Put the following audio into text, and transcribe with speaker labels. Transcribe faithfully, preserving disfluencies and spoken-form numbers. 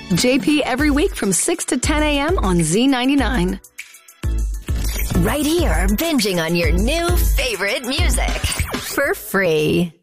Speaker 1: J P every week from six to ten a.m. on Z ninety-nine.
Speaker 2: Right here, binging on your new favorite music for free.